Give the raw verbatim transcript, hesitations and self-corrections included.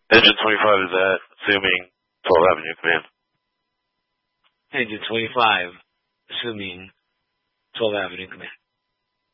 Engine twenty-five is at, assuming twelfth Avenue Command. Engine twenty-five, assuming twelfth Avenue Command.